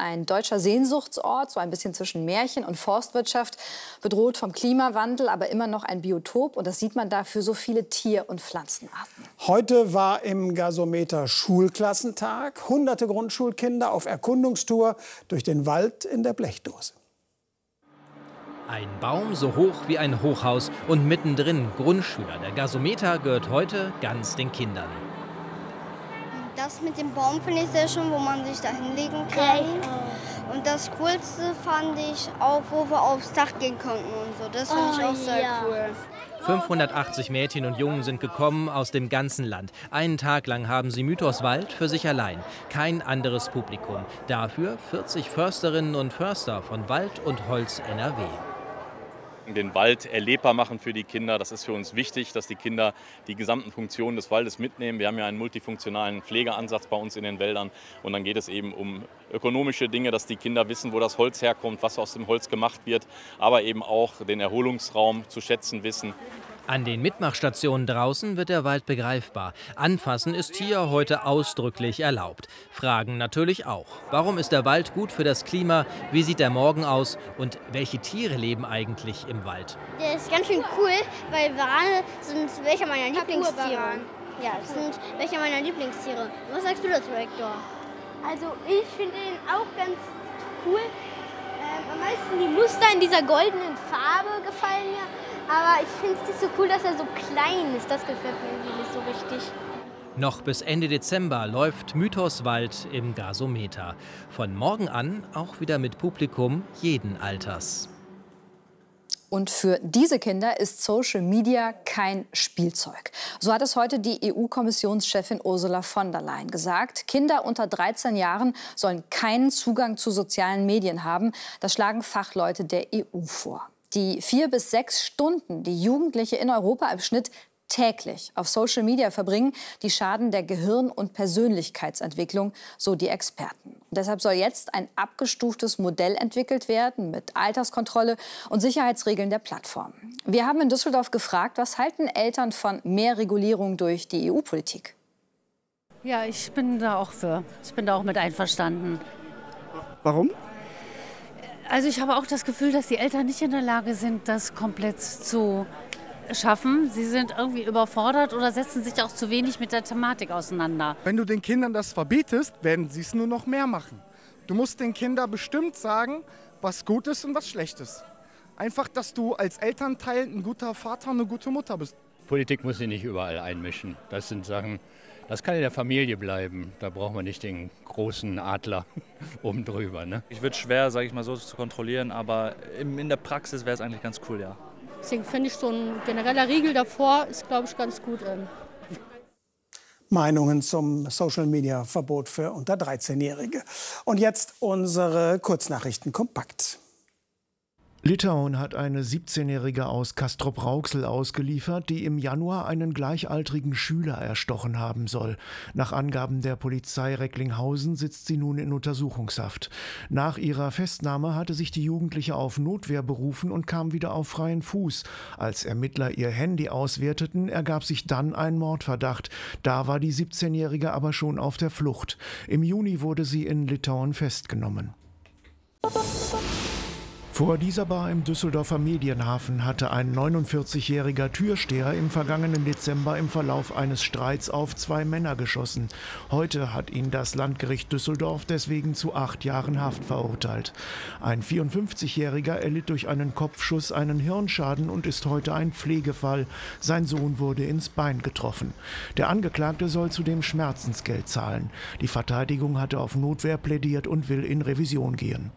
ein deutscher Sehnsuchtsort, so ein bisschen zwischen Märchen und Forstwirtschaft, bedroht vom Klimawandel, aber immer noch ein Biotop. Und das sieht man da für so viele Tier- und Pflanzenarten. Heute war im Gasometer Schulklassentag. Hunderte Grundschulkinder auf Erkundungstour durch den Wald in der Blechdose. Ein Baum so hoch wie ein Hochhaus und mittendrin Grundschüler. Der Gasometer gehört heute ganz den Kindern. Das mit dem Baum finde ich sehr schön, wo man sich da hinlegen kann. Und das Coolste fand ich auch, wo wir aufs Dach gehen konnten und so. Das finde ich auch sehr cool. 580 Mädchen und Jungen sind gekommen aus dem ganzen Land. Einen Tag lang haben sie Mythos Wald für sich allein. Kein anderes Publikum. Dafür 40 Försterinnen und Förster von Wald und Holz NRW. Den Wald erlebbar machen für die Kinder. Das ist für uns wichtig, dass die Kinder die gesamten Funktionen des Waldes mitnehmen. Wir haben ja einen multifunktionalen Pflegeansatz bei uns in den Wäldern. Und dann geht es eben um ökonomische Dinge, dass die Kinder wissen, wo das Holz herkommt, was aus dem Holz gemacht wird. Aber eben auch den Erholungsraum zu schätzen wissen. An den Mitmachstationen draußen wird der Wald begreifbar. Anfassen ist hier heute ausdrücklich erlaubt. Fragen natürlich auch. Warum ist der Wald gut für das Klima? Wie sieht der Morgen aus? Und welche Tiere leben eigentlich im Wald? Der ist ganz schön cool, weil Warane sind welche meiner Lieblingstiere. Ja, das sind welche meiner Lieblingstiere. Was sagst du dazu, Hector? Also ich finde ihn auch ganz cool. Am meisten die Muster in dieser goldenen Farbe gefallen mir. Aber ich finde es nicht so cool, dass er so klein ist. Das gefällt mir irgendwie nicht so richtig. Noch bis Ende Dezember läuft Mythos Wald im Gasometer. Von morgen an auch wieder mit Publikum jeden Alters. Und für diese Kinder ist Social Media kein Spielzeug. So hat es heute die EU-Kommissionschefin Ursula von der Leyen gesagt. Kinder unter 13 Jahren sollen keinen Zugang zu sozialen Medien haben. Das schlagen Fachleute der EU vor. Die 4 bis 6 Stunden, die Jugendliche in Europa im Schnitt täglich auf Social Media verbringen, die schaden der Gehirn- und Persönlichkeitsentwicklung, so die Experten. Und deshalb soll jetzt ein abgestuftes Modell entwickelt werden mit Alterskontrolle und Sicherheitsregeln der Plattform. Wir haben in Düsseldorf gefragt, was halten Eltern von mehr Regulierung durch die EU-Politik? Ja, ich bin da auch für. Ich bin da auch mit einverstanden. Warum? Also ich habe auch das Gefühl, dass die Eltern nicht in der Lage sind, das komplett zu schaffen. Sie sind irgendwie überfordert oder setzen sich auch zu wenig mit der Thematik auseinander. Wenn du den Kindern das verbietest, werden sie es nur noch mehr machen. Du musst den Kindern bestimmt sagen, was gut ist und was schlecht ist. Einfach, dass du als Elternteil ein guter Vater und eine gute Mutter bist. Politik muss sich nicht überall einmischen. Das sind Sachen, das kann in der Familie bleiben. Da braucht man nicht den großen Adler oben drüber. Ne? Ich würde schwer, sage ich mal so, zu kontrollieren, aber in der Praxis wäre es eigentlich ganz cool, ja. Deswegen finde ich so ein genereller Riegel davor ist, glaube ich, ganz gut. Meinungen zum Social-Media-Verbot für unter 13-Jährige. Und jetzt unsere Kurznachrichten kompakt. Litauen hat eine 17-Jährige aus Castrop-Rauxel ausgeliefert, die im Januar einen gleichaltrigen Schüler erstochen haben soll. Nach Angaben der Polizei Recklinghausen sitzt sie nun in Untersuchungshaft. Nach ihrer Festnahme hatte sich die Jugendliche auf Notwehr berufen und kam wieder auf freien Fuß. Als Ermittler ihr Handy auswerteten, ergab sich dann ein Mordverdacht. Da war die 17-Jährige aber schon auf der Flucht. Im Juni wurde sie in Litauen festgenommen. Vor dieser Bar im Düsseldorfer Medienhafen hatte ein 49-jähriger Türsteher im vergangenen Dezember im Verlauf eines Streits auf 2 Männer geschossen. Heute hat ihn das Landgericht Düsseldorf deswegen zu 8 Jahren Haft verurteilt. Ein 54-jähriger erlitt durch einen Kopfschuss einen Hirnschaden und ist heute ein Pflegefall. Sein Sohn wurde ins Bein getroffen. Der Angeklagte soll zudem Schmerzensgeld zahlen. Die Verteidigung hatte auf Notwehr plädiert und will in Revision gehen.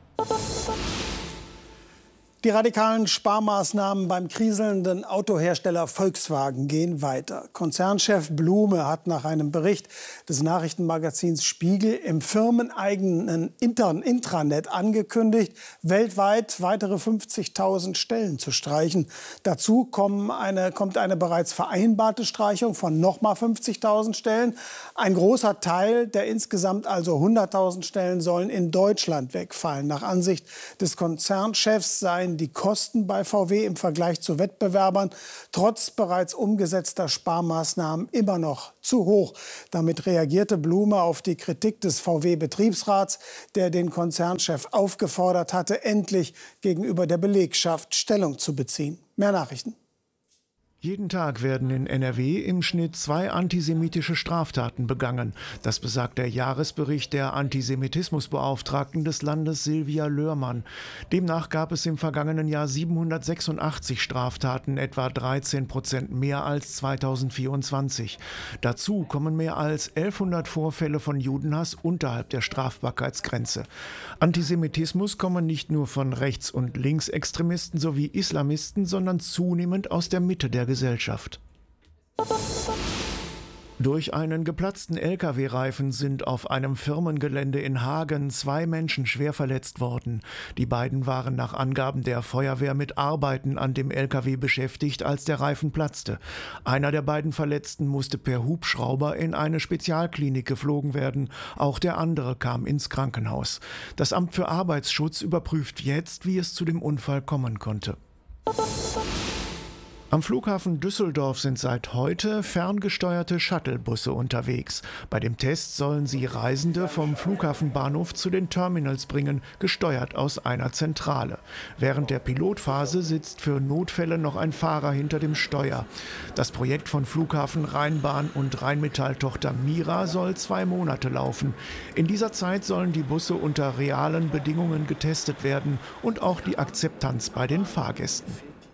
Die radikalen Sparmaßnahmen beim kriselnden Autohersteller Volkswagen gehen weiter. Konzernchef Blume hat nach einem Bericht des Nachrichtenmagazins Spiegel im firmeneigenen Intranet angekündigt, weltweit weitere 50.000 Stellen zu streichen. Dazu kommt eine bereits vereinbarte Streichung von nochmal 50.000 Stellen. Ein großer Teil der insgesamt also 100.000 Stellen sollen in Deutschland wegfallen. Nach Ansicht des Konzernchefs seien die Kosten bei VW im Vergleich zu Wettbewerbern trotz bereits umgesetzter Sparmaßnahmen immer noch zu hoch. Damit reagierte Blume auf die Kritik des VW-Betriebsrats, der den Konzernchef aufgefordert hatte, endlich gegenüber der Belegschaft Stellung zu beziehen. Mehr Nachrichten. Jeden Tag werden in NRW im Schnitt 2 antisemitische Straftaten begangen. Das besagt der Jahresbericht der Antisemitismusbeauftragten des Landes Silvia Löhrmann. Demnach gab es im vergangenen Jahr 786 Straftaten, etwa 13% mehr als 2024. Dazu kommen mehr als 1100 Vorfälle von Judenhass unterhalb der Strafbarkeitsgrenze. Antisemitismus kommen nicht nur von Rechts- und Linksextremisten sowie Islamisten, sondern zunehmend aus der Mitte der Gesellschaft. Durch einen geplatzten Lkw-Reifen sind auf einem Firmengelände in Hagen 2 Menschen schwer verletzt worden. Die beiden waren nach Angaben der Feuerwehr mit Arbeiten an dem Lkw beschäftigt, als der Reifen platzte. Einer der beiden Verletzten musste per Hubschrauber in eine Spezialklinik geflogen werden. Auch der andere kam ins Krankenhaus. Das Amt für Arbeitsschutz überprüft jetzt, wie es zu dem Unfall kommen konnte. Am Flughafen Düsseldorf sind seit heute ferngesteuerte Shuttlebusse unterwegs. Bei dem Test sollen sie Reisende vom Flughafenbahnhof zu den Terminals bringen, gesteuert aus einer Zentrale. Während der Pilotphase sitzt für Notfälle noch ein Fahrer hinter dem Steuer. Das Projekt von Flughafen Rheinbahn und Rheinmetall-Tochter Mira soll 2 Monate laufen. In dieser Zeit sollen die Busse unter realen Bedingungen getestet werden und auch die Akzeptanz bei den Fahrgästen.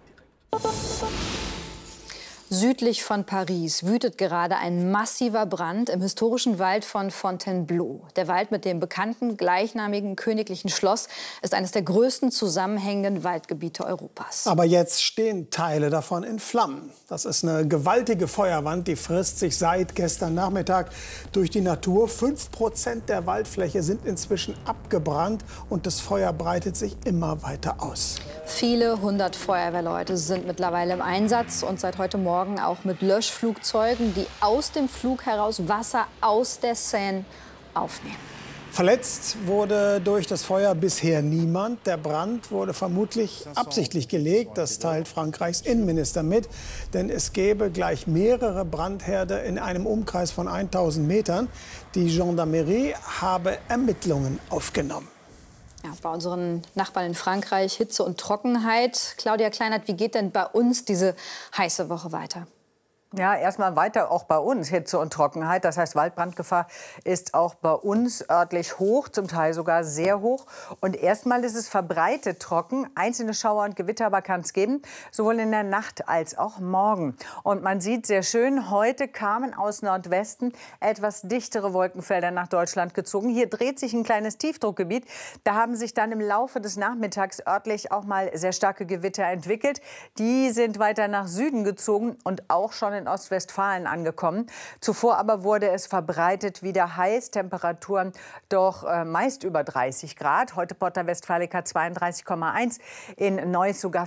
Südlich von Paris wütet gerade ein massiver Brand im historischen Wald von Fontainebleau. Der Wald mit dem bekannten gleichnamigen königlichen Schloss ist eines der größten zusammenhängenden Waldgebiete Europas. Aber jetzt stehen Teile davon in Flammen. Das ist eine gewaltige Feuerwand, die frisst sich seit gestern Nachmittag durch die Natur. 5% der Waldfläche sind inzwischen abgebrannt und das Feuer breitet sich immer weiter aus. Viele 100 Feuerwehrleute sind mittlerweile im Einsatz und seit heute Morgen auch mit Löschflugzeugen, die aus dem Flug heraus Wasser aus der Seine aufnehmen. Verletzt wurde durch das Feuer bisher niemand. Der Brand wurde vermutlich absichtlich gelegt. Das teilt Frankreichs Innenminister mit. Denn es gäbe gleich mehrere Brandherde in einem Umkreis von 1000 Metern. Die Gendarmerie habe Ermittlungen aufgenommen. Ja, bei unseren Nachbarn in Frankreich Hitze und Trockenheit. Claudia Kleinert, wie geht denn bei uns diese heiße Woche weiter? Ja, erstmal weiter auch bei uns Hitze und Trockenheit. Das heißt, Waldbrandgefahr ist auch bei uns örtlich hoch, zum Teil sogar sehr hoch. Und erstmal ist es verbreitet trocken. Einzelne Schauer und Gewitter aber kann es geben, sowohl in der Nacht als auch morgen. Und man sieht sehr schön, heute kamen aus Nordwesten etwas dichtere Wolkenfelder nach Deutschland gezogen. Hier dreht sich ein kleines Tiefdruckgebiet. Da haben sich dann im Laufe des Nachmittags örtlich auch mal sehr starke Gewitter entwickelt. Die sind weiter nach Süden gezogen und auch schon in Ostwestfalen angekommen. Zuvor aber wurde es verbreitet wieder heiß. Temperaturen doch meist über 30 Grad. Heute Porta Westfalica 32,1, in Neuss sogar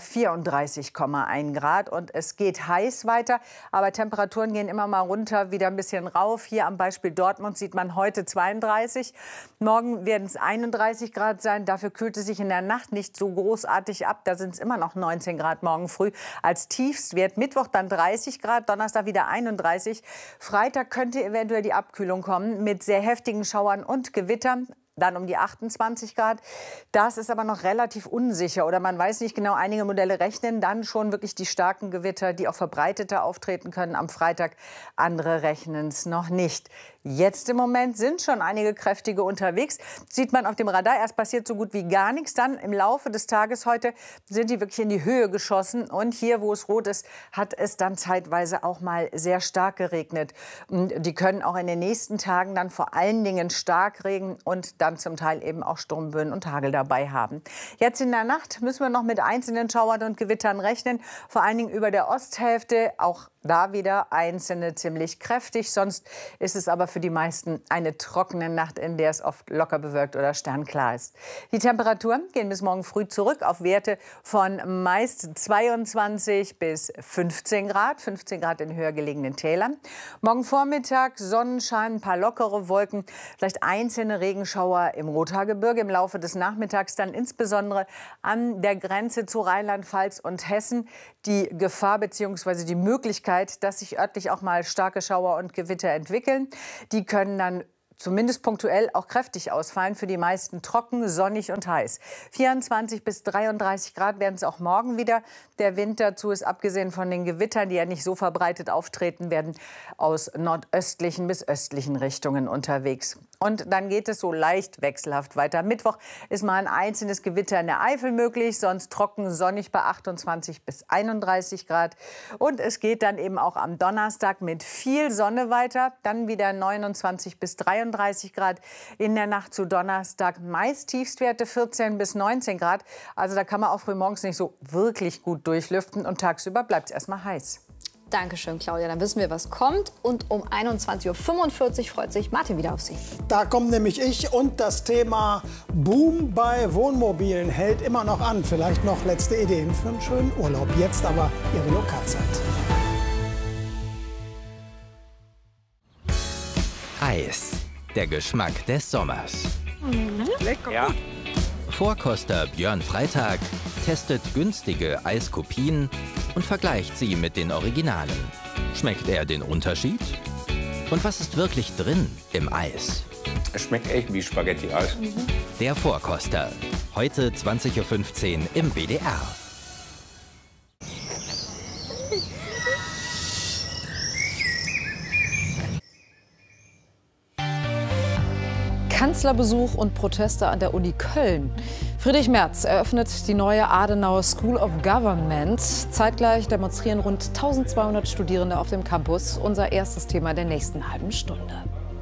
34,1 Grad. Und es geht heiß weiter, aber Temperaturen gehen immer mal runter, wieder ein bisschen rauf. Hier am Beispiel Dortmund sieht man heute 32. Morgen werden es 31 Grad sein. Dafür kühlt es sich in der Nacht nicht so großartig ab. Da sind es immer noch 19 Grad morgen früh. Als Tiefstwert Mittwoch dann 30 Grad, Donnerstag wieder 31. Freitag könnte eventuell die Abkühlung kommen mit sehr heftigen Schauern und Gewittern. Dann um die 28 Grad. Das ist aber noch relativ unsicher oder man weiß nicht genau. Einige Modelle rechnen dann schon wirklich die starken Gewitter, die auch verbreiteter auftreten können am Freitag. Andere rechnen es noch nicht. Jetzt im Moment sind schon einige kräftige unterwegs. Sieht man auf dem Radar. Erst passiert so gut wie gar nichts. Dann im Laufe des Tages heute sind die wirklich in die Höhe geschossen. Und hier, wo es rot ist, hat es dann zeitweise auch mal sehr stark geregnet. Und die können auch in den nächsten Tagen dann vor allen Dingen Starkregen und dann zum Teil eben auch Sturmböen und Hagel dabei haben. Jetzt in der Nacht müssen wir noch mit einzelnen Schauern und Gewittern rechnen. Vor allen Dingen über der Osthälfte. Auch Da wieder einzelne ziemlich kräftig. Sonst ist es aber für die meisten eine trockene Nacht, in der es oft locker bewölkt oder sternklar ist. Die Temperaturen gehen bis morgen früh zurück auf Werte von meist 22 bis 15 Grad. 15 Grad in höher gelegenen Tälern. Morgen Vormittag Sonnenschein, ein paar lockere Wolken, vielleicht einzelne Regenschauer im Rothaargebirge. Im Laufe des Nachmittags dann insbesondere an der Grenze zu Rheinland-Pfalz und Hessen die Gefahr bzw. die Möglichkeit, dass sich örtlich auch mal starke Schauer und Gewitter entwickeln. Die können dann zumindest punktuell auch kräftig ausfallen. Für die meisten trocken, sonnig und heiß. 24 bis 33 Grad werden es auch morgen wieder. Der Wind dazu ist abgesehen von den Gewittern, die ja nicht so verbreitet auftreten werden, aus nordöstlichen bis östlichen Richtungen unterwegs. Und dann geht es so leicht wechselhaft weiter. Mittwoch ist mal ein einzelnes Gewitter in der Eifel möglich, sonst trocken, sonnig bei 28 bis 31 Grad. Und es geht dann eben auch am Donnerstag mit viel Sonne weiter. Dann wieder 29 bis 33 Grad. In der Nacht zu Donnerstag meist Tiefstwerte 14 bis 19 Grad. Also da kann man auch frühmorgens nicht so wirklich gut durchlüften. Und tagsüber bleibt es erstmal heiß. Dankeschön, Claudia. Dann wissen wir, was kommt. Und um 21:45 Uhr freut sich Martin wieder auf Sie. Da kommen nämlich ich und das Thema Boom bei Wohnmobilen hält immer noch an. Vielleicht noch letzte Ideen für einen schönen Urlaub. Jetzt aber Ihre Lokalzeit. Eis. Der Geschmack des Sommers. Lecker. Ja. Vorkoster Björn Freitag testet günstige Eiskopien und vergleicht sie mit den Originalen. Schmeckt er den Unterschied? Und was ist wirklich drin im Eis? Es schmeckt echt wie Spaghetti-Eis. Der Vorkoster. Heute 20:15 Uhr im WDR. Kanzlerbesuch und Proteste an der Uni Köln. Friedrich Merz eröffnet die neue Adenauer School of Government. Zeitgleich demonstrieren rund 1200 Studierende auf dem Campus. Unser erstes Thema der nächsten halben Stunde.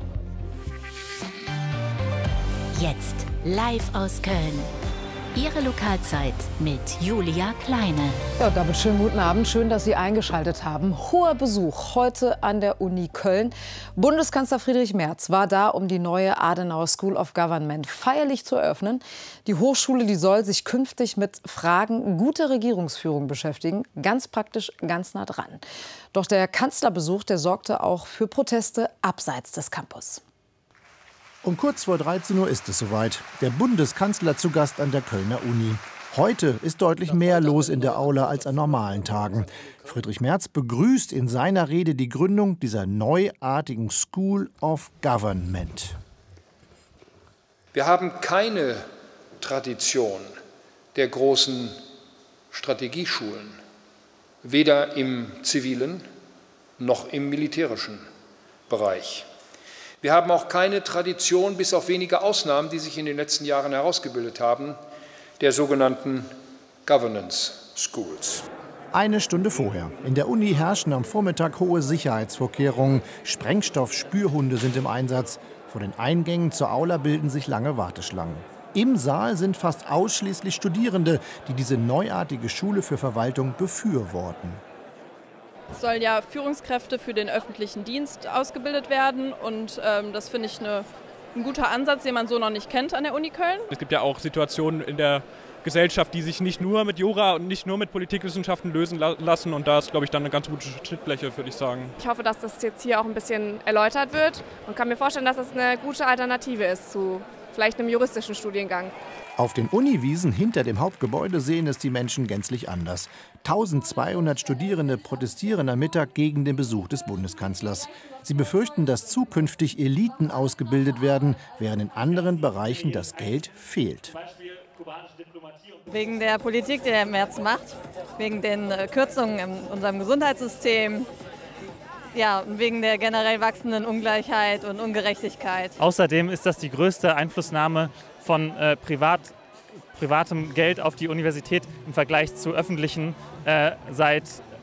Jetzt live aus Köln. Ihre Lokalzeit mit Julia Kleine. Ja, damit schönen guten Abend. Schön, dass Sie eingeschaltet haben. Hoher Besuch heute an der Uni Köln. Bundeskanzler Friedrich Merz war da, um die neue Adenauer School of Government feierlich zu eröffnen. Die Hochschule, die soll sich künftig mit Fragen guter Regierungsführung beschäftigen. Ganz praktisch, ganz nah dran. Doch der Kanzlerbesuch, der sorgte auch für Proteste abseits des Campus. Um kurz vor 13 Uhr ist es soweit. Der Bundeskanzler zu Gast an der Kölner Uni. Heute ist deutlich mehr los in der Aula als an normalen Tagen. Friedrich Merz begrüßt in seiner Rede die Gründung dieser neuartigen School of Government. Wir haben keine Tradition der großen Strategieschulen, weder im zivilen noch im militärischen Bereich. Wir haben auch keine Tradition, bis auf wenige Ausnahmen, die sich in den letzten Jahren herausgebildet haben, der sogenannten Governance Schools. Eine Stunde vorher. In der Uni herrschen am Vormittag hohe Sicherheitsvorkehrungen. Sprengstoff-Spürhunde sind im Einsatz. Vor den Eingängen zur Aula bilden sich lange Warteschlangen. Im Saal sind fast ausschließlich Studierende, die diese neuartige Schule für Verwaltung befürworten. Es sollen ja Führungskräfte für den öffentlichen Dienst ausgebildet werden und das finde ich ein guter Ansatz, den man so noch nicht kennt an der Uni Köln. Es gibt ja auch Situationen in der Gesellschaft, die sich nicht nur mit Jura und nicht nur mit Politikwissenschaften lösen lassen und da ist, glaube ich, dann eine ganz gute Schnittfläche, würde ich sagen. Ich hoffe, dass das jetzt hier auch ein bisschen erläutert wird und kann mir vorstellen, dass das eine gute Alternative ist zu vielleicht einem juristischen Studiengang. Auf den Uniwiesen hinter dem Hauptgebäude sehen es die Menschen gänzlich anders. 1200 Studierende protestieren am Mittag gegen den Besuch des Bundeskanzlers. Sie befürchten, dass zukünftig Eliten ausgebildet werden, während in anderen Bereichen das Geld fehlt. Wegen der Politik, die Herr Merz macht, wegen den Kürzungen in unserem Gesundheitssystem, ja, und wegen der generell wachsenden Ungleichheit und Ungerechtigkeit. Außerdem ist das die größte Einflussnahme von privatem Geld auf die Universität im Vergleich zu öffentlichen seit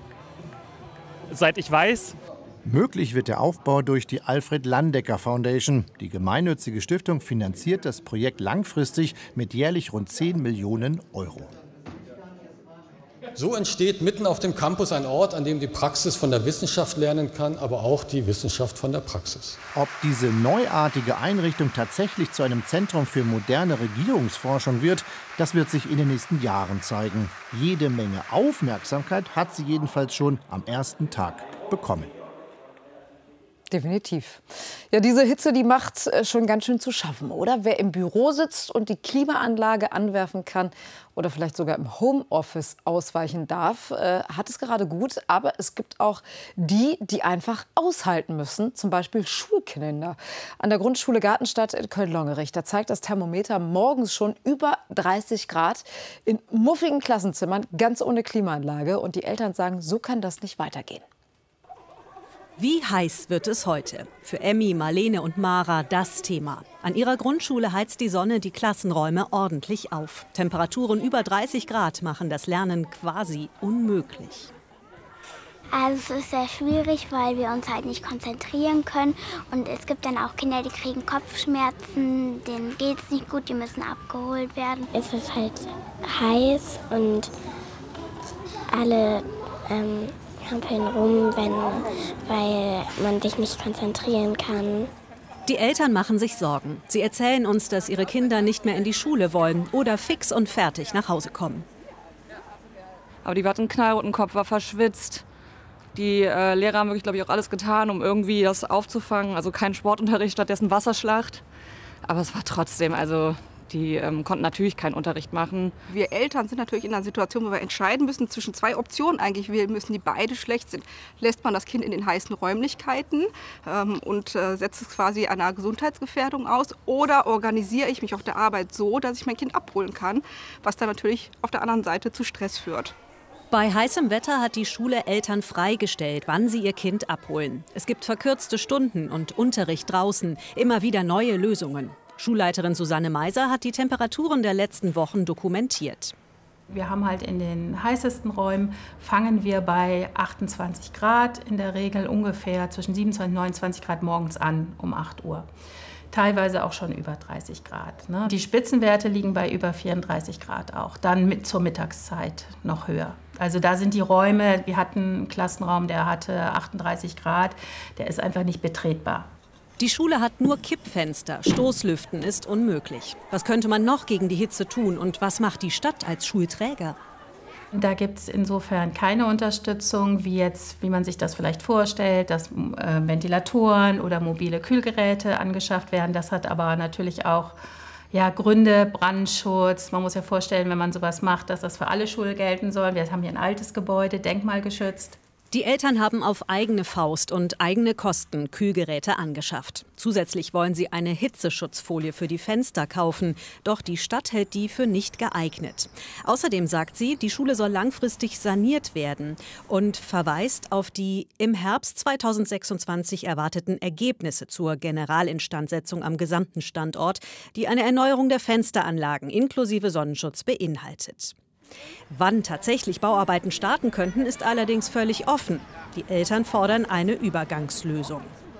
ich weiß. Möglich wird der Aufbau durch die Alfred Landecker Foundation. Die gemeinnützige Stiftung finanziert das Projekt langfristig mit jährlich rund 10 Millionen Euro. So entsteht mitten auf dem Campus ein Ort, an dem die Praxis von der Wissenschaft lernen kann, aber auch die Wissenschaft von der Praxis. Ob diese neuartige Einrichtung tatsächlich zu einem Zentrum für moderne Regierungsforschung wird, das wird sich in den nächsten Jahren zeigen. Jede Menge Aufmerksamkeit hat sie jedenfalls schon am ersten Tag bekommen. Definitiv. Ja, diese Hitze, die macht schon ganz schön zu schaffen, oder? Wer im Büro sitzt und die Klimaanlage anwerfen kann oder vielleicht sogar im Homeoffice ausweichen darf, hat es gerade gut. Aber es gibt auch die, die einfach aushalten müssen, zum Beispiel Schulkinder. An der Grundschule Gartenstadt in Köln-Longerich, da zeigt das Thermometer morgens schon über 30 Grad in muffigen Klassenzimmern, ganz ohne Klimaanlage. Und die Eltern sagen, so kann das nicht weitergehen. Wie heiß wird es heute? Für Emmy, Marlene und Mara das Thema. An ihrer Grundschule heizt die Sonne die Klassenräume ordentlich auf. Temperaturen über 30 Grad machen das Lernen quasi unmöglich. Also es ist sehr schwierig, weil wir uns halt nicht konzentrieren können. Und es gibt dann auch Kinder, die kriegen Kopfschmerzen, denen geht es nicht gut, die müssen abgeholt werden. Es ist halt heiß und alle hampeln rum, weil man sich nicht konzentrieren kann. Die Eltern machen sich Sorgen. Sie erzählen uns, dass ihre Kinder nicht mehr in die Schule wollen oder fix und fertig nach Hause kommen. Aber die hatten einen knallroten Kopf, war verschwitzt. Die Lehrer haben wirklich, glaube ich, auch alles getan, um irgendwie das aufzufangen. Also kein Sportunterricht, stattdessen Wasserschlacht. Aber es war trotzdem, also die konnten natürlich keinen Unterricht machen. Wir Eltern sind natürlich in einer Situation, wo wir entscheiden müssen zwischen zwei Optionen eigentlich wählen müssen, die beide schlecht sind. Lässt man das Kind in den heißen Räumlichkeiten und setzt es quasi einer Gesundheitsgefährdung aus, oder organisiere ich mich auf der Arbeit so, dass ich mein Kind abholen kann, was dann natürlich auf der anderen Seite zu Stress führt. Bei heißem Wetter hat die Schule Eltern freigestellt, wann sie ihr Kind abholen. Es gibt verkürzte Stunden und Unterricht draußen, immer wieder neue Lösungen. Schulleiterin Susanne Meiser hat die Temperaturen der letzten Wochen dokumentiert. Wir haben halt in den heißesten Räumen, fangen wir bei 28 Grad, in der Regel ungefähr zwischen 27 und 29 Grad morgens an, um 8 Uhr. Teilweise auch schon über 30 Grad. Ne? Die Spitzenwerte liegen bei über 34 Grad auch, dann zur Mittagszeit noch höher. Also da sind die Räume, wir hatten einen Klassenraum, der hatte 38 Grad, der ist einfach nicht betretbar. Die Schule hat nur Kippfenster, Stoßlüften ist unmöglich. Was könnte man noch gegen die Hitze tun und was macht die Stadt als Schulträger? Da gibt es insofern keine Unterstützung, wie man sich das vielleicht vorstellt, dass Ventilatoren oder mobile Kühlgeräte angeschafft werden. Das hat aber natürlich auch Gründe, Brandschutz. Man muss ja vorstellen, wenn man sowas macht, dass das für alle Schulen gelten soll. Wir haben hier ein altes Gebäude, denkmalgeschützt. Die Eltern haben auf eigene Faust und eigene Kosten Kühlgeräte angeschafft. Zusätzlich wollen sie eine Hitzeschutzfolie für die Fenster kaufen. Doch die Stadt hält die für nicht geeignet. Außerdem sagt sie, die Schule soll langfristig saniert werden und verweist auf die im Herbst 2026 erwarteten Ergebnisse zur Generalinstandsetzung am gesamten Standort, die eine Erneuerung der Fensteranlagen inklusive Sonnenschutz beinhaltet. Wann tatsächlich Bauarbeiten starten könnten, ist allerdings völlig offen. Die Eltern fordern eine Übergangslösung.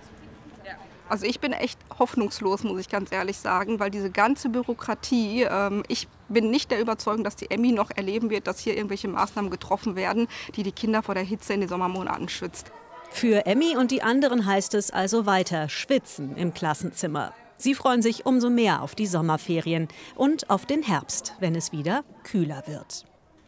Also ich bin echt hoffnungslos, muss ich ganz ehrlich sagen, weil diese ganze Bürokratie, ich bin nicht der Überzeugung, dass die Emmy noch erleben wird, dass hier irgendwelche Maßnahmen getroffen werden, die die Kinder vor der Hitze in den Sommermonaten schützt. Für Emmy und die anderen heißt es also weiter schwitzen im Klassenzimmer. Sie freuen sich umso mehr auf die Sommerferien und auf den Herbst, wenn es wieder kühler wird.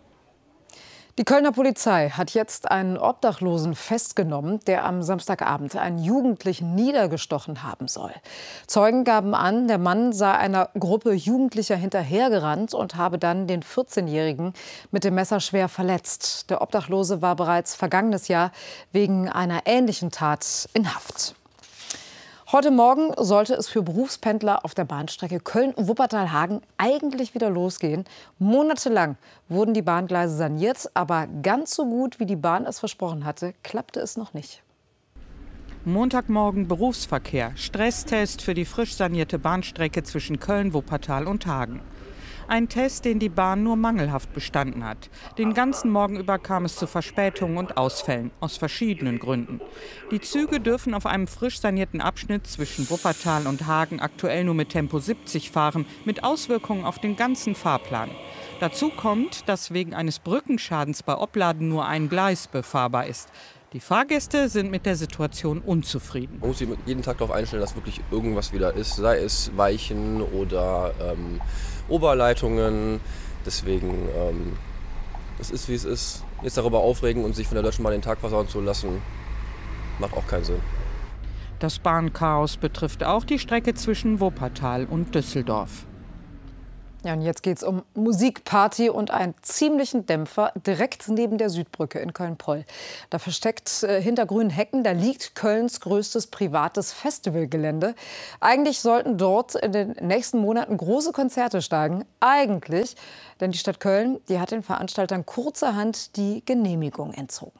Die Kölner Polizei hat jetzt einen Obdachlosen festgenommen, der am Samstagabend einen Jugendlichen niedergestochen haben soll. Zeugen gaben an, der Mann sei einer Gruppe Jugendlicher hinterhergerannt und habe dann den 14-Jährigen mit dem Messer schwer verletzt. Der Obdachlose war bereits vergangenes Jahr wegen einer ähnlichen Tat in Haft. Heute Morgen sollte es für Berufspendler auf der Bahnstrecke Köln-Wuppertal-Hagen eigentlich wieder losgehen. Monatelang wurden die Bahngleise saniert, aber ganz so gut, wie die Bahn es versprochen hatte, klappte es noch nicht. Montagmorgen Berufsverkehr, Stresstest für die frisch sanierte Bahnstrecke zwischen Köln, Wuppertal und Hagen. Ein Test, den die Bahn nur mangelhaft bestanden hat. Den ganzen Morgen über kam es zu Verspätungen und Ausfällen, aus verschiedenen Gründen. Die Züge dürfen auf einem frisch sanierten Abschnitt zwischen Wuppertal und Hagen aktuell nur mit Tempo 70 fahren, mit Auswirkungen auf den ganzen Fahrplan. Dazu kommt, dass wegen eines Brückenschadens bei Opladen nur ein Gleis befahrbar ist. Die Fahrgäste sind mit der Situation unzufrieden. Man muss sich jeden Tag darauf einstellen, dass wirklich irgendwas wieder ist, sei es Weichen oder Oberleitungen. Deswegen, es ist wie es ist. Jetzt darüber aufregen und sich von der Deutschen Bahn den Tag versauen zu lassen, macht auch keinen Sinn. Das Bahnchaos betrifft auch die Strecke zwischen Wuppertal und Düsseldorf. Ja, und jetzt geht es um Musikparty und einen ziemlichen Dämpfer direkt neben der Südbrücke in Köln-Poll. Da versteckt hinter grünen Hecken, da liegt Kölns größtes privates Festivalgelände. Eigentlich sollten dort in den nächsten Monaten große Konzerte steigen. Eigentlich, denn die Stadt Köln, die hat den Veranstaltern kurzerhand die Genehmigung entzogen.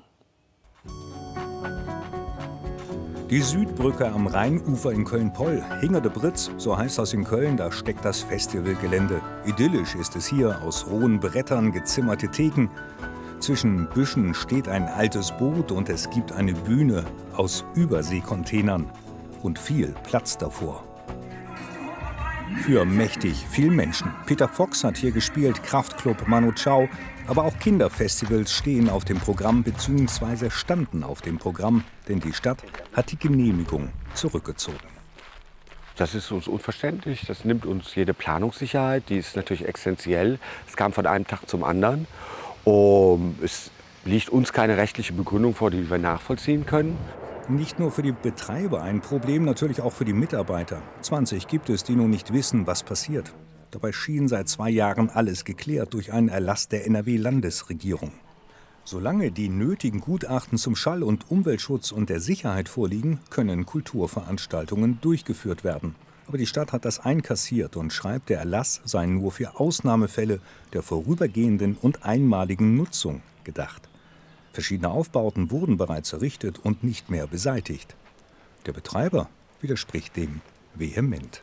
Die Südbrücke am Rheinufer in Köln-Poll, Hingerde Britz, so heißt das in Köln, da steckt das Festivalgelände. Idyllisch ist es hier, aus rohen Brettern gezimmerte Theken. Zwischen Büschen steht ein altes Boot und es gibt eine Bühne aus Überseekontainern und viel Platz davor. Für mächtig viel Menschen. Peter Fox hat hier gespielt, Kraftklub, Manu Chao. Aber auch Kinderfestivals stehen auf dem Programm bzw. standen auf dem Programm, denn die Stadt hat die Genehmigung zurückgezogen. Das ist uns unverständlich, das nimmt uns jede Planungssicherheit, die ist natürlich essentiell. Es kam von einem Tag zum anderen. Es liegt uns keine rechtliche Begründung vor, die wir nachvollziehen können. Nicht nur für die Betreiber ein Problem, natürlich auch für die Mitarbeiter. 20 gibt es, die nun nicht wissen, was passiert. Dabei schien seit 2 Jahren alles geklärt durch einen Erlass der NRW-Landesregierung. Solange die nötigen Gutachten zum Schall- und Umweltschutz und der Sicherheit vorliegen, können Kulturveranstaltungen durchgeführt werden. Aber die Stadt hat das einkassiert und schreibt, der Erlass sei nur für Ausnahmefälle der vorübergehenden und einmaligen Nutzung gedacht. Verschiedene Aufbauten wurden bereits errichtet und nicht mehr beseitigt. Der Betreiber widerspricht dem vehement.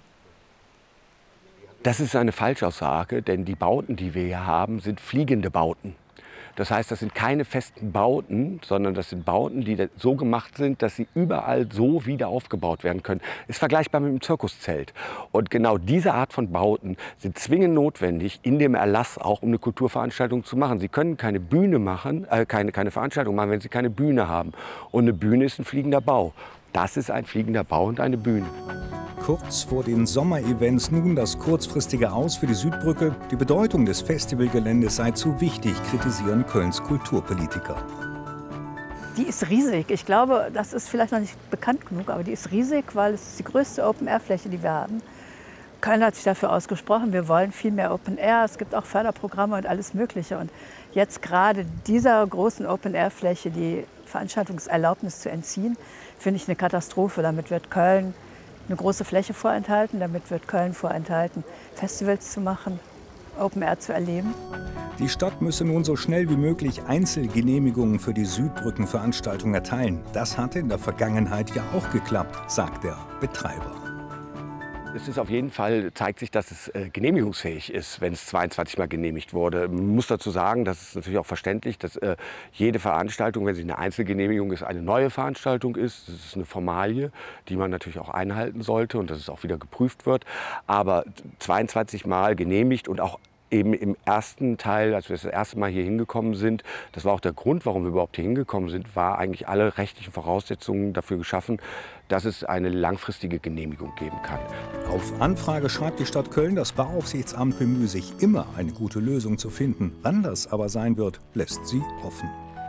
Das ist eine Falschaussage, denn die Bauten, die wir hier haben, sind fliegende Bauten. Das heißt, das sind keine festen Bauten, sondern das sind Bauten, die so gemacht sind, dass sie überall so wieder aufgebaut werden können. Ist vergleichbar mit einem Zirkuszelt. Und genau diese Art von Bauten sind zwingend notwendig, in dem Erlass auch, um eine Kulturveranstaltung zu machen. Sie können keine Bühne machen, keine Veranstaltung machen, wenn Sie keine Bühne haben. Und eine Bühne ist ein fliegender Bau. Das ist ein fliegender Bau und eine Bühne. Kurz vor den Sommerevents nun das kurzfristige Aus für die Südbrücke. Die Bedeutung des Festivalgeländes sei zu wichtig, kritisieren Kölns Kulturpolitiker. Die ist riesig. Ich glaube, das ist vielleicht noch nicht bekannt genug, aber die ist riesig, weil es ist die größte Open-Air-Fläche, die wir haben. Köln hat sich dafür ausgesprochen, wir wollen viel mehr Open-Air. Es gibt auch Förderprogramme und alles Mögliche. Und jetzt gerade dieser großen Open-Air-Fläche die Veranstaltungserlaubnis zu entziehen, finde ich eine Katastrophe. Damit wird Köln eine große Fläche vorenthalten, damit wird Köln vorenthalten, Festivals zu machen, Open Air zu erleben. Die Stadt müsse nun so schnell wie möglich Einzelgenehmigungen für die Südbrückenveranstaltung erteilen. Das hatte in der Vergangenheit ja auch geklappt, sagt der Betreiber. Es ist auf jeden Fall, zeigt sich, dass es genehmigungsfähig ist, wenn es 22 Mal genehmigt wurde. Man muss dazu sagen, das ist natürlich auch verständlich, dass jede Veranstaltung, wenn sie eine Einzelgenehmigung ist, eine neue Veranstaltung ist. Das ist eine Formalie, die man natürlich auch einhalten sollte und dass es auch wieder geprüft wird. Aber 22 Mal genehmigt und auch eben im ersten Teil, als wir das erste Mal hier hingekommen sind, das war auch der Grund, warum wir überhaupt hier hingekommen sind, war eigentlich alle rechtlichen Voraussetzungen dafür geschaffen, dass es eine langfristige Genehmigung geben kann. Auf Anfrage schreibt die Stadt Köln, das Bauaufsichtsamt bemühe sich immer, eine gute Lösung zu finden. Wann das aber sein wird, lässt sie offen.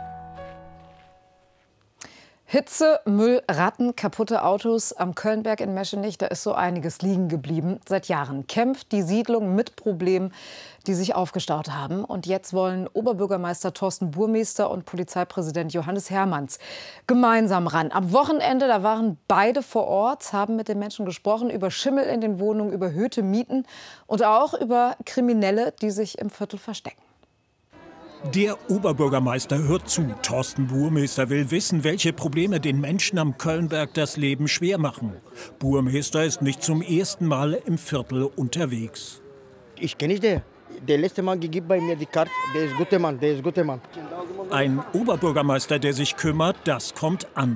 Hitze, Müll, Ratten, kaputte Autos. Am Kölnberg in Meschenich, da ist so einiges liegen geblieben. Seit Jahren kämpft die Siedlung mit Problemen, die sich aufgestaut haben. Und jetzt wollen Oberbürgermeister Thorsten Burmester und Polizeipräsident Johannes Hermanns gemeinsam ran. Am Wochenende, da waren beide vor Ort, haben mit den Menschen gesprochen über Schimmel in den Wohnungen, über erhöhte Mieten und auch über Kriminelle, die sich im Viertel verstecken. Der Oberbürgermeister hört zu. Thorsten Burmester will wissen, welche Probleme den Menschen am Kölnberg das Leben schwer machen. Burmester ist nicht zum ersten Mal im Viertel unterwegs. Ich kenne den. Der letzte Mann gegeben bei mir die Karte. Der ist guter Mann, der ist guter Mann. Ein Oberbürgermeister, der sich kümmert, das kommt an.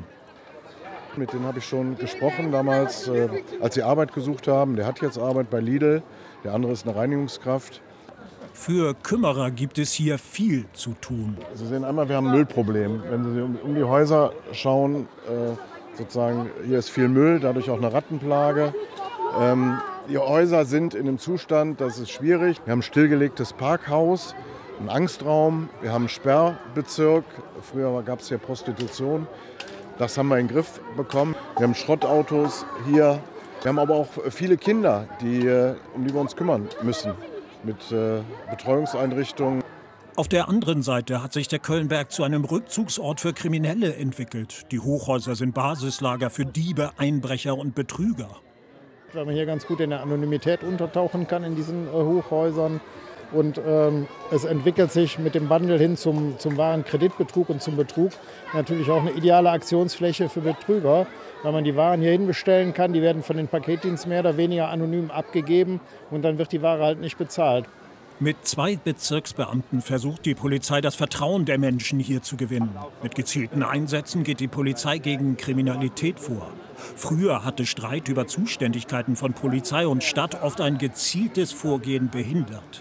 Mit dem habe ich schon gesprochen damals, als sie Arbeit gesucht haben. Der hat jetzt Arbeit bei Lidl, der andere ist eine Reinigungskraft. Für Kümmerer gibt es hier viel zu tun. Sie sehen einmal, wir haben ein Müllproblem. Wenn Sie um die Häuser schauen, sozusagen, hier ist viel Müll, dadurch auch eine Rattenplage. Die Häuser sind in einem Zustand, das ist schwierig. Wir haben ein stillgelegtes Parkhaus, einen Angstraum, wir haben einen Sperrbezirk. Früher gab es hier Prostitution. Das haben wir in den Griff bekommen. Wir haben Schrottautos hier. Wir haben aber auch viele Kinder, um die wir uns kümmern müssen, mit Betreuungseinrichtungen. Auf der anderen Seite hat sich der Kölnberg zu einem Rückzugsort für Kriminelle entwickelt. Die Hochhäuser sind Basislager für Diebe, Einbrecher und Betrüger. Weil man hier ganz gut in der Anonymität untertauchen kann in diesen Hochhäusern. Und es entwickelt sich mit dem Wandel hin zum wahren Kreditbetrug und zum Betrug natürlich auch eine ideale Aktionsfläche für Betrüger, weil man die Waren hierhin bestellen kann. Die werden von den Paketdiensten mehr oder weniger anonym abgegeben und dann wird die Ware halt nicht bezahlt. Mit 2 Bezirksbeamten versucht die Polizei, das Vertrauen der Menschen hier zu gewinnen. Mit gezielten Einsätzen geht die Polizei gegen Kriminalität vor. Früher hatte Streit über Zuständigkeiten von Polizei und Stadt oft ein gezieltes Vorgehen behindert.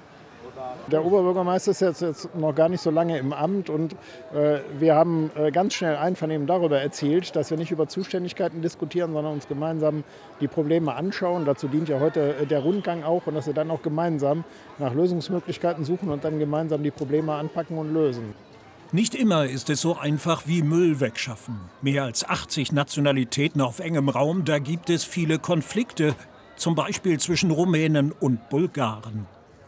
Der Oberbürgermeister ist jetzt noch gar nicht so lange im Amt und wir haben ganz schnell Einvernehmen darüber erzielt, dass wir nicht über Zuständigkeiten diskutieren, sondern uns gemeinsam die Probleme anschauen. Dazu dient ja heute der Rundgang auch und dass wir dann auch gemeinsam nach Lösungsmöglichkeiten suchen und dann gemeinsam die Probleme anpacken und lösen. Nicht immer ist es so einfach wie Müll wegschaffen. Mehr als 80 Nationalitäten auf engem Raum, da gibt es viele Konflikte, zum Beispiel zwischen Rumänen und Bulgaren.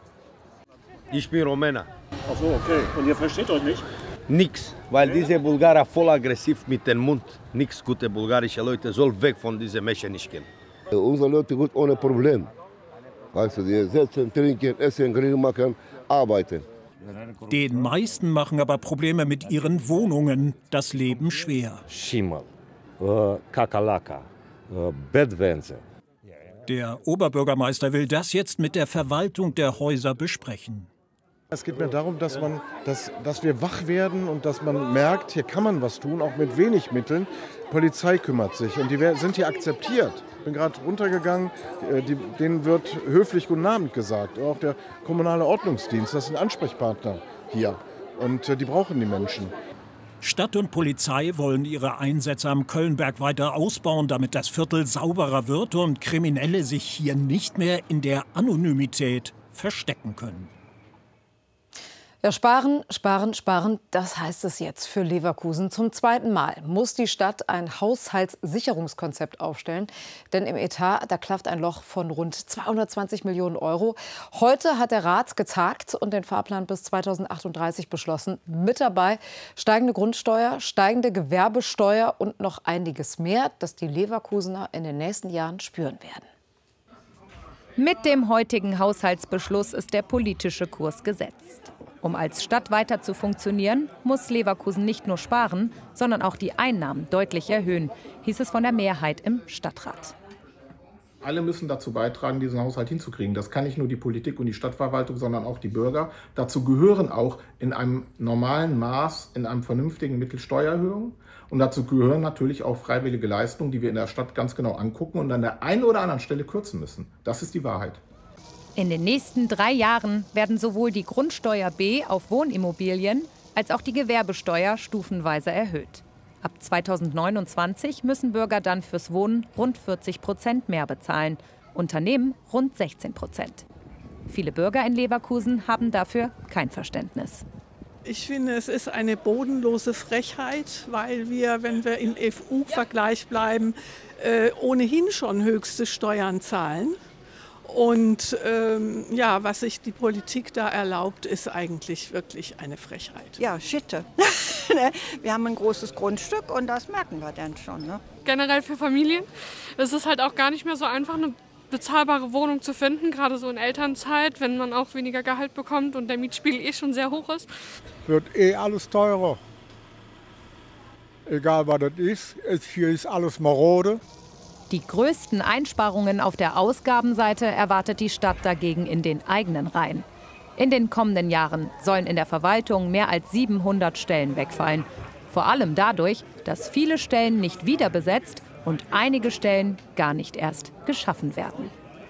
Ich bin Rumäne. Ach so, okay. Und ihr versteht euch nicht? Nix, weil diese Bulgarer voll aggressiv mit dem Mund. Nix gute bulgarische Leute soll weg von diesen Mechaniken. Unsere Leute gut ohne Problem. Weißt du, die sitzen, trinken, essen, Grill machen, arbeiten. Den meisten machen aber Probleme mit ihren Wohnungen das Leben schwer. Schimmel, Kakerlaka, Bettwänze. Der Oberbürgermeister will das jetzt mit der Verwaltung der Häuser besprechen. Es geht mir darum, dass wir wach werden und dass man merkt, hier kann man was tun, auch mit wenig Mitteln. Die Polizei kümmert sich und die sind hier akzeptiert. Ich bin gerade runtergegangen, denen wird höflich Guten Abend gesagt. Auch der kommunale Ordnungsdienst, das sind Ansprechpartner hier und die brauchen die Menschen. Stadt und Polizei wollen ihre Einsätze am Kölnberg weiter ausbauen, damit das Viertel sauberer wird und Kriminelle sich hier nicht mehr in der Anonymität verstecken können. Ja, sparen, sparen, sparen, das heißt es jetzt für Leverkusen. Zum 2. Mal muss die Stadt ein Haushaltssicherungskonzept aufstellen. Denn im Etat, da klafft ein Loch von rund 220 Millionen Euro. Heute hat der Rat getagt und den Fahrplan bis 2038 beschlossen. Mit dabei steigende Grundsteuer, steigende Gewerbesteuer und noch einiges mehr, das die Leverkusener in den nächsten Jahren spüren werden. Mit dem heutigen Haushaltsbeschluss ist der politische Kurs gesetzt. Um als Stadt weiter zu funktionieren, muss Leverkusen nicht nur sparen, sondern auch die Einnahmen deutlich erhöhen, hieß es von der Mehrheit im Stadtrat. Alle müssen dazu beitragen, diesen Haushalt hinzukriegen. Das kann nicht nur die Politik und die Stadtverwaltung, sondern auch die Bürger. Dazu gehören auch in einem normalen Maß, in einem vernünftigen Mittel Steuererhöhungen. Und dazu gehören natürlich auch freiwillige Leistungen, die wir in der Stadt ganz genau angucken und an der einen oder anderen Stelle kürzen müssen. Das ist die Wahrheit. In den nächsten 3 Jahren werden sowohl die Grundsteuer B auf Wohnimmobilien als auch die Gewerbesteuer stufenweise erhöht. Ab 2029 müssen Bürger dann fürs Wohnen rund 40% mehr bezahlen, Unternehmen rund 16%. Viele Bürger in Leverkusen haben dafür kein Verständnis. Ich finde, es ist eine bodenlose Frechheit, weil wir, wenn wir im EU-Vergleich bleiben, ohnehin schon höchste Steuern zahlen. Und ja, was sich die Politik da erlaubt, ist eigentlich wirklich eine Frechheit. Ja, Schitte. Wir haben ein großes Grundstück und das merken wir dann schon. Ne? Generell für Familien ist es halt auch gar nicht mehr so einfach, eine bezahlbare Wohnung zu finden, gerade so in Elternzeit, wenn man auch weniger Gehalt bekommt und der Mietspiegel schon sehr hoch ist. Wird alles teurer. Egal was das ist, hier ist alles marode. Die größten Einsparungen auf der Ausgabenseite erwartet die Stadt dagegen in den eigenen Reihen. In den kommenden Jahren sollen in der Verwaltung mehr als 700 Stellen wegfallen. Vor allem dadurch, dass viele Stellen nicht wieder besetzt und einige Stellen gar nicht erst geschaffen werden.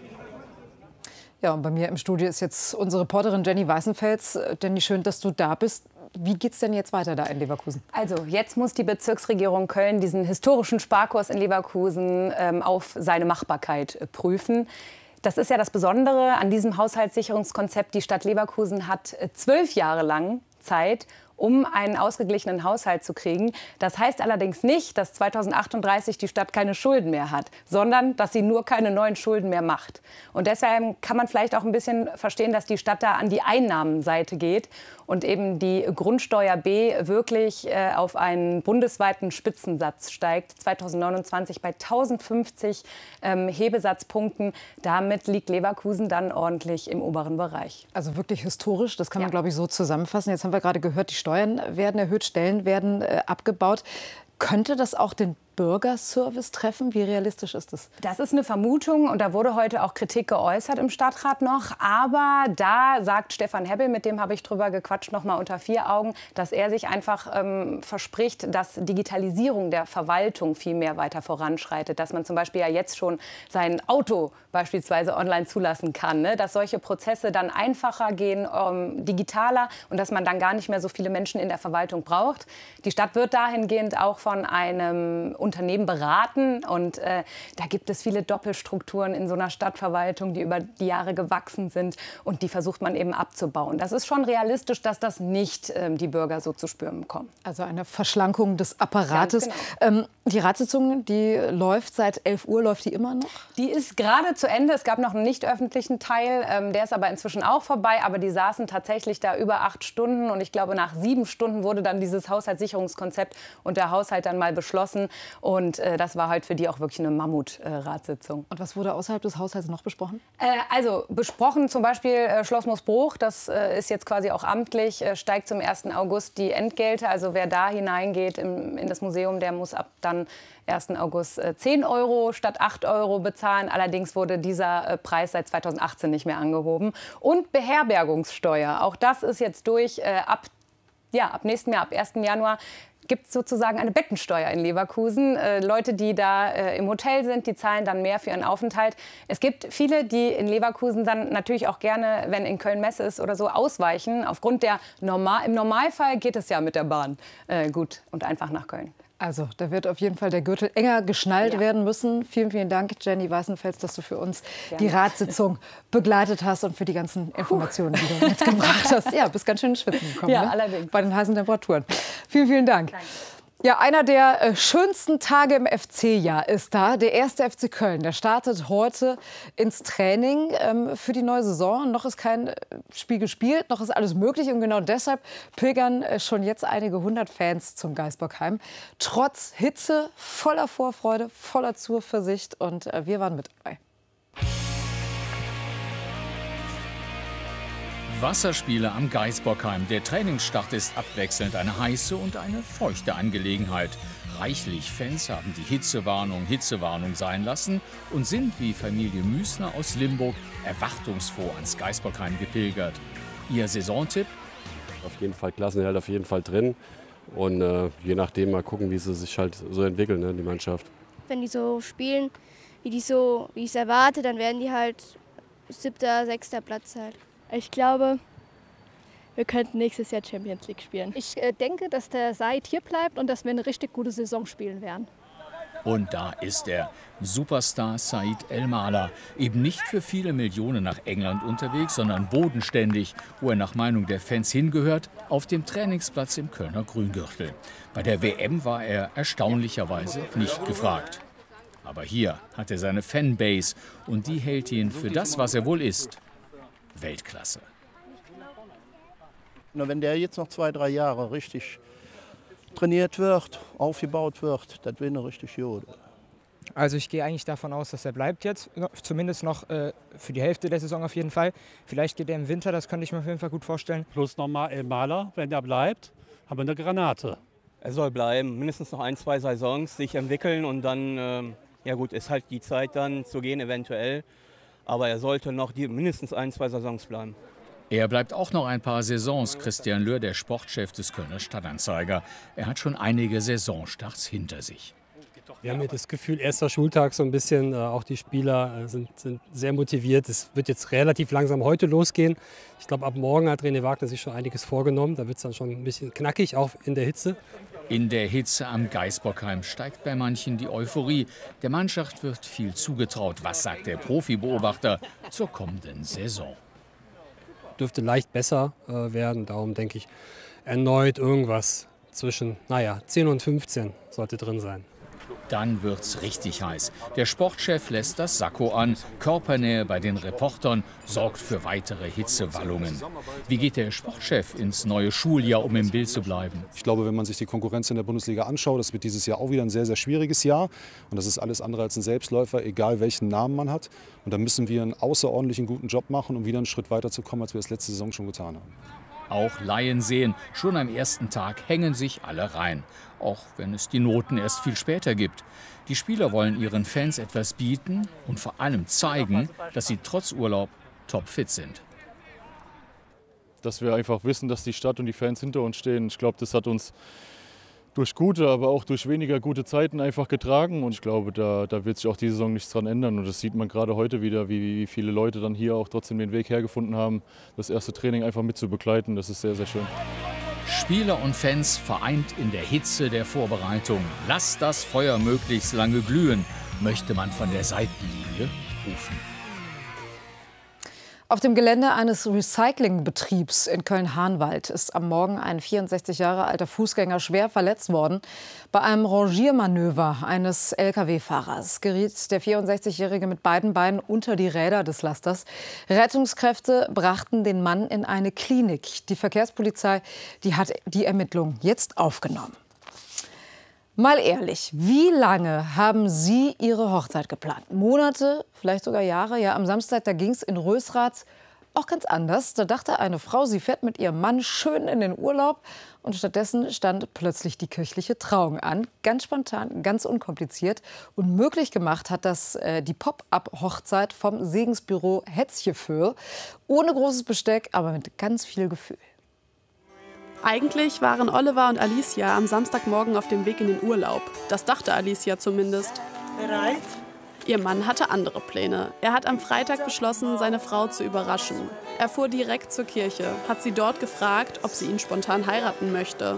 Ja, und bei mir im Studio ist jetzt unsere Reporterin Jenny Weißenfels. Jenny, schön, dass du da bist. Wie geht es denn jetzt weiter da in Leverkusen? Also jetzt muss die Bezirksregierung Köln diesen historischen Sparkurs in Leverkusen auf seine Machbarkeit prüfen. Das ist ja das Besondere an diesem Haushaltssicherungskonzept. Die Stadt Leverkusen hat 12 Jahre lang Zeit, um einen ausgeglichenen Haushalt zu kriegen. Das heißt allerdings nicht, dass 2038 die Stadt keine Schulden mehr hat, sondern dass sie nur keine neuen Schulden mehr macht. Und deshalb kann man vielleicht auch ein bisschen verstehen, dass die Stadt da an die Einnahmenseite geht und eben die Grundsteuer B wirklich auf einen bundesweiten Spitzensatz steigt. 2029 bei 1050 Hebesatzpunkten. Damit liegt Leverkusen dann ordentlich im oberen Bereich. Also wirklich historisch, das kann man, glaube ich, so zusammenfassen. Jetzt haben wir gerade gehört, die Steuern werden erhöht, Stellen werden abgebaut. Könnte das auch den Bürgerservice treffen? Wie realistisch ist das? Das ist eine Vermutung und da wurde heute auch Kritik geäußert im Stadtrat noch. Aber da sagt Stefan Hebbel, mit dem habe ich drüber gequatscht, noch mal unter 4 Augen, dass er sich einfach verspricht, dass Digitalisierung der Verwaltung viel mehr weiter voranschreitet. Dass man zum Beispiel ja jetzt schon sein Auto beispielsweise online zulassen kann. Ne? Dass solche Prozesse dann einfacher gehen, digitaler und dass man dann gar nicht mehr so viele Menschen in der Verwaltung braucht. Die Stadt wird dahingehend auch von einem Unternehmen beraten und da gibt es viele Doppelstrukturen in so einer Stadtverwaltung, die über die Jahre gewachsen sind und die versucht man eben abzubauen. Das ist schon realistisch, dass das nicht die Bürger so zu spüren bekommen. Also eine Verschlankung des Apparates. Genau. Die Ratssitzung, die läuft seit 11 Uhr, läuft die immer noch? Die ist gerade zu Ende. Es gab noch einen nicht öffentlichen Teil, der ist aber inzwischen auch vorbei, aber die saßen tatsächlich da über 8 Stunden und ich glaube nach 7 Stunden wurde dann dieses Haushaltssicherungskonzept und der Haushalt dann mal beschlossen. Und das war halt für die auch wirklich eine Mammut-Ratssitzung. Und was wurde außerhalb des Haushalts noch besprochen? Also besprochen zum Beispiel Schloss Moosbruch, das ist jetzt quasi auch amtlich, steigt zum 1. August die Entgelte. Also wer da hineingeht in das Museum, der muss ab dann 1. August 10 € statt 8 € bezahlen. Allerdings wurde dieser Preis seit 2018 nicht mehr angehoben. Und Beherbergungssteuer, auch das ist jetzt durch. Ab nächstem Jahr, ab 1. Januar, gibt es sozusagen eine Bettensteuer in Leverkusen. Leute, die da im Hotel sind, die zahlen dann mehr für ihren Aufenthalt. Es gibt viele, die in Leverkusen dann natürlich auch gerne, wenn in Köln Messe ist oder so, ausweichen. Aufgrund der im Normalfall geht es ja mit der Bahn gut und einfach nach Köln. Also da wird auf jeden Fall der Gürtel enger geschnallt werden müssen. Vielen, vielen Dank, Jenny Weißenfels, dass du für uns die Ratssitzung begleitet hast und für die ganzen Informationen, die du mitgebracht hast. Ja, bist ganz schön ins Schwitzen gekommen, ja, ne? Allerdings. Bei den heißen Temperaturen. Vielen, vielen Dank. Danke. Ja, einer der schönsten Tage im FC-Jahr ist da. Der 1. FC Köln, der startet heute ins Training für die neue Saison. Noch ist kein Spiel gespielt, noch ist alles möglich. Und genau deshalb pilgern schon jetzt einige 100 Fans zum Gaisbockheim. Trotz Hitze, voller Vorfreude, voller Zuversicht. Und wir waren mit dabei. Wasserspiele am Gaisbockheim. Der Trainingsstart ist abwechselnd eine heiße und eine feuchte Angelegenheit. Reichlich Fans haben die Hitzewarnung sein lassen und sind wie Familie Müßner aus Limburg erwartungsfroh ans Gaisbockheim gepilgert. Ihr Saisontipp? Auf jeden Fall Klassenerhalt, auf jeden Fall drin. Und je nachdem mal gucken, wie sie sich halt so entwickeln, ne, die Mannschaft. Wenn die so spielen, wie ich es erwarte, dann werden die halt 7., 6. Platz halt. Ich glaube, wir könnten nächstes Jahr Champions League spielen. Ich denke, dass der Said hier bleibt und dass wir eine richtig gute Saison spielen werden. Und da ist er, Superstar Said El-Mala. Eben nicht für viele Millionen nach England unterwegs, sondern bodenständig, wo er nach Meinung der Fans hingehört, auf dem Trainingsplatz im Kölner Grüngürtel. Bei der WM war er erstaunlicherweise nicht gefragt. Aber hier hat er seine Fanbase und die hält ihn für das, was er wohl ist. Weltklasse. Wenn der jetzt noch 2, 3 Jahre richtig trainiert wird, aufgebaut wird, das wäre eine richtig gut. Also ich gehe eigentlich davon aus, dass er bleibt jetzt, zumindest noch für die Hälfte der Saison auf jeden Fall. Vielleicht geht er im Winter, das könnte ich mir auf jeden Fall gut vorstellen. Plus nochmal El-Mala, wenn er bleibt, haben wir eine Granate. Er soll bleiben, mindestens noch 1, 2 Saisons sich entwickeln und dann Ja gut, ist halt die Zeit dann zu gehen eventuell. Aber er sollte noch mindestens 1, 2 Saisons bleiben. Er bleibt auch noch ein paar Saisons, Christian Löhr, der Sportchef des Kölner Stadtanzeiger. Er hat schon einige Saisonstarts hinter sich. Wir haben hier das Gefühl, erster Schultag so ein bisschen, auch die Spieler sind sehr motiviert. Es wird jetzt relativ langsam heute losgehen. Ich glaube, ab morgen hat René Wagner sich schon einiges vorgenommen. Da wird es dann schon ein bisschen knackig, auch in der Hitze. In der Hitze am Gaisbockheim steigt bei manchen die Euphorie. Der Mannschaft wird viel zugetraut. Was sagt der Profibeobachter zur kommenden Saison? Dürfte leicht besser werden. Darum denke ich, erneut irgendwas zwischen 10 und 15 sollte drin sein. Dann wird's richtig heiß. Der Sportchef lässt das Sakko an. Körpernähe bei den Reportern sorgt für weitere Hitzewallungen. Wie geht der Sportchef ins neue Schuljahr, um im Bild zu bleiben? Ich glaube, wenn man sich die Konkurrenz in der Bundesliga anschaut, das wird dieses Jahr auch wieder ein sehr, sehr schwieriges Jahr. Und das ist alles andere als ein Selbstläufer, egal welchen Namen man hat. Und da müssen wir einen außerordentlichen guten Job machen, um wieder einen Schritt weiter zu kommen, als wir es letzte Saison schon getan haben. Auch Laien sehen, schon am ersten Tag hängen sich alle rein. Auch wenn es die Noten erst viel später gibt. Die Spieler wollen ihren Fans etwas bieten und vor allem zeigen, dass sie trotz Urlaub topfit sind. Dass wir einfach wissen, dass die Stadt und die Fans hinter uns stehen. Ich glaube, das hat uns durch gute, aber auch durch weniger gute Zeiten einfach getragen. Und ich glaube, da wird sich auch diese Saison nichts dran ändern. Und das sieht man gerade heute wieder, wie viele Leute dann hier auch trotzdem den Weg hergefunden haben, das erste Training einfach mit zu begleiten. Das ist sehr, sehr schön. Spieler und Fans vereint in der Hitze der Vorbereitung. Lasst das Feuer möglichst lange glühen, möchte man von der Seitenlinie rufen. Auf dem Gelände eines Recyclingbetriebs in Köln-Hahnwald ist am Morgen ein 64 Jahre alter Fußgänger schwer verletzt worden. Bei einem Rangiermanöver eines Lkw-Fahrers geriet der 64-Jährige mit beiden Beinen unter die Räder des Lasters. Rettungskräfte brachten den Mann in eine Klinik. Die Verkehrspolizei, die hat die Ermittlungen jetzt aufgenommen. Mal ehrlich, wie lange haben Sie Ihre Hochzeit geplant? Monate, vielleicht sogar Jahre? Ja, am Samstag, da ging es in Rösrath auch ganz anders. Da dachte eine Frau, sie fährt mit ihrem Mann schön in den Urlaub. Und stattdessen stand plötzlich die kirchliche Trauung an. Ganz spontan, ganz unkompliziert. Und möglich gemacht hat das die Pop-up-Hochzeit vom Segensbüro Hetzjeföhr. Ohne großes Besteck, aber mit ganz viel Gefühl. Eigentlich waren Oliver und Alicia am Samstagmorgen auf dem Weg in den Urlaub. Das dachte Alicia zumindest. Bereit? Ihr Mann hatte andere Pläne. Er hat am Freitag beschlossen, seine Frau zu überraschen. Er fuhr direkt zur Kirche, hat sie dort gefragt, ob sie ihn spontan heiraten möchte.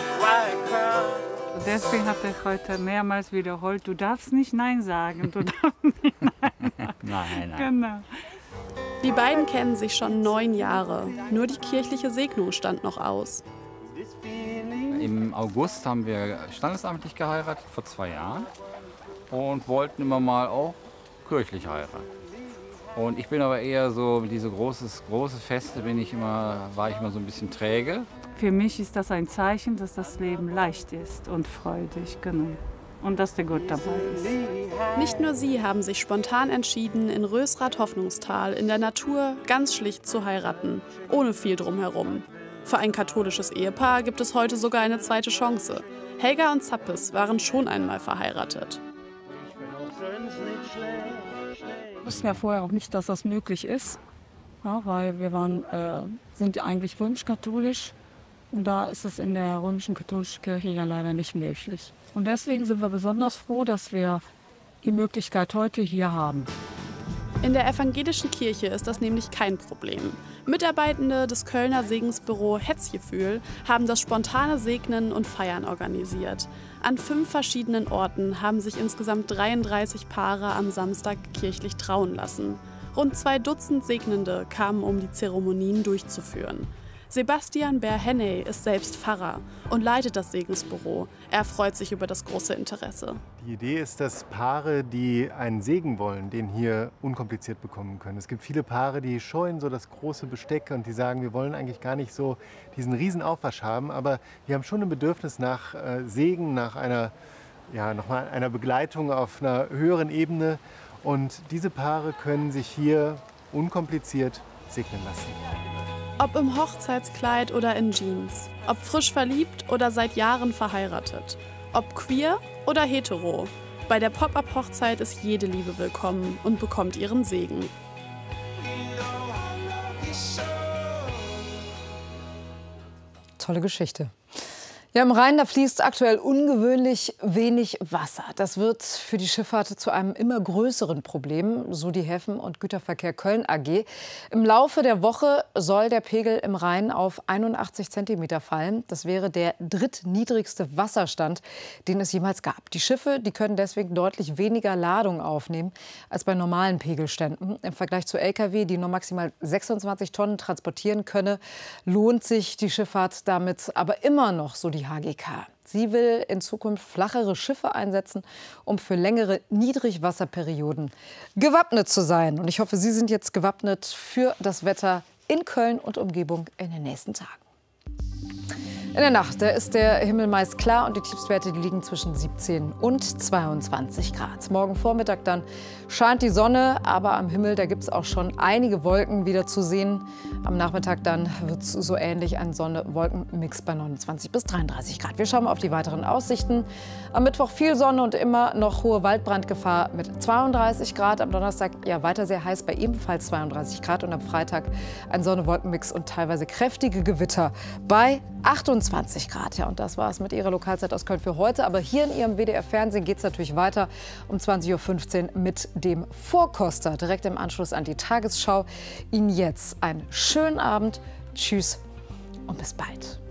Deswegen hat er heute mehrmals wiederholt, du darfst nicht Nein sagen. Du darfst nicht Nein sagen. Nein. Genau. Die beiden kennen sich schon 9 Jahre. Nur die kirchliche Segnung stand noch aus. Im August haben wir standesamtlich geheiratet, vor 2 Jahren. Und wollten immer mal auch kirchlich heiraten. Und ich bin aber eher so, mit diese große Feste war ich immer so ein bisschen träge. Für mich ist das ein Zeichen, dass das Leben leicht ist und freudig, genau. Und dass der Gott dabei ist. Nicht nur sie haben sich spontan entschieden, in Rösrath-Hoffnungstal in der Natur ganz schlicht zu heiraten, ohne viel drumherum. Für ein katholisches Ehepaar gibt es heute sogar eine zweite Chance. Helga und Zappes waren schon einmal verheiratet. Ich wusste ja vorher auch nicht, dass das möglich ist, ja, weil wir sind eigentlich römisch-katholisch. Und da ist es in der römischen katholischen Kirche ja leider nicht möglich. Und deswegen sind wir besonders froh, dass wir die Möglichkeit heute hier haben. In der evangelischen Kirche ist das nämlich kein Problem. Mitarbeitende des Kölner Segensbüro Hetzjeföhr haben das spontane Segnen und Feiern organisiert. An 5 verschiedenen Orten haben sich insgesamt 33 Paare am Samstag kirchlich trauen lassen. Rund 2 Dutzend Segnende kamen, um die Zeremonien durchzuführen. Sebastian Berhenney ist selbst Pfarrer und leitet das Segensbüro. Er freut sich über das große Interesse. Die Idee ist, dass Paare, die einen Segen wollen, den hier unkompliziert bekommen können. Es gibt viele Paare, die scheuen so das große Besteck und die sagen, wir wollen eigentlich gar nicht so diesen riesen Aufwasch haben, aber wir haben schon ein Bedürfnis nach Segen, nach einer Begleitung auf einer höheren Ebene. Und diese Paare können sich hier unkompliziert segnen lassen. Ob im Hochzeitskleid oder in Jeans, ob frisch verliebt oder seit Jahren verheiratet, ob queer oder hetero. Bei der Pop-Up-Hochzeit ist jede Liebe willkommen und bekommt ihren Segen. Tolle Geschichte. Ja, im Rhein, da fließt aktuell ungewöhnlich wenig Wasser. Das wird für die Schifffahrt zu einem immer größeren Problem, so die Häfen- und Güterverkehr Köln AG. Im Laufe der Woche soll der Pegel im Rhein auf 81 Zentimeter fallen. Das wäre der drittniedrigste Wasserstand, den es jemals gab. Die Schiffe, die können deswegen deutlich weniger Ladung aufnehmen als bei normalen Pegelständen. Im Vergleich zu Lkw, die nur maximal 26 Tonnen transportieren könne, lohnt sich die Schifffahrt damit aber immer noch, so die HGK. Sie will in Zukunft flachere Schiffe einsetzen, um für längere Niedrigwasserperioden gewappnet zu sein. Und ich hoffe, Sie sind jetzt gewappnet für das Wetter in Köln und Umgebung in den nächsten Tagen. In der Nacht, da ist der Himmel meist klar und die Tiefstwerte die liegen zwischen 17 und 22 Grad. Morgen Vormittag dann scheint die Sonne, aber am Himmel, da gibt es auch schon einige Wolken wieder zu sehen. Am Nachmittag dann wird es so ähnlich ein Sonne-Wolken-Mix bei 29 bis 33 Grad. Wir schauen mal auf die weiteren Aussichten. Am Mittwoch viel Sonne und immer noch hohe Waldbrandgefahr mit 32 Grad. Am Donnerstag ja weiter sehr heiß bei ebenfalls 32 Grad und am Freitag ein Sonne-Wolken-Mix und teilweise kräftige Gewitter bei 28 Grad. Ja, und das war es mit Ihrer Lokalzeit aus Köln für heute. Aber hier in Ihrem WDR-Fernsehen geht es natürlich weiter um 20:15 Uhr mit dem Vorkoster. Direkt im Anschluss an die Tagesschau. Ihnen jetzt einen schönen Abend. Tschüss und bis bald.